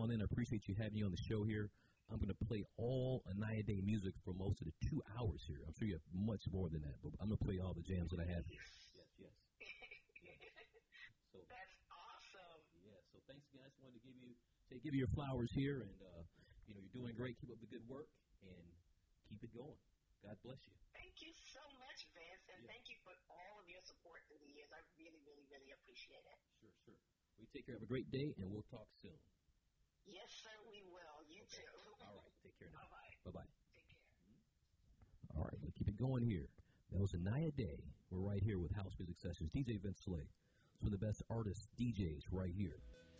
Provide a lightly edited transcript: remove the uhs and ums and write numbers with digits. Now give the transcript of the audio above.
calling in. I appreciate you having you on the show here. I'm going to play all Anaya Day music for most of the 2 hours here. I'm sure you have much more than that, but I'm going to play all the jams that I have here. Yes. So that's awesome. Yeah. So thanks again. I just wanted to give you your flowers here, and you're doing great. Keep up the good work and keep it going. God bless you. Thank you so much, Vince, and thank you for all of your support through the years. I really, really, really appreciate it. Sure. We take care. Have a great day, and we'll talk soon. Yes, sir, we will. You too. All right. Take care now. Bye-bye. Bye-bye. Take care. All right. We'll keep it going here. That was Anaya Day. We're right here with House Music Sessions. DJ Vince Slay. Some of the best artists, DJs right here.